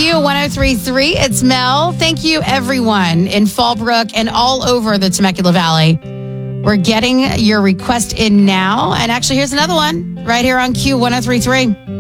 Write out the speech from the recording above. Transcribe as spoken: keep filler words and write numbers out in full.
Q one oh three point three. It's Mel. Thank you, everyone in Fallbrook and all over the Temecula Valley. We're getting your request in now. And actually, here's another one right here on Q one oh three point three.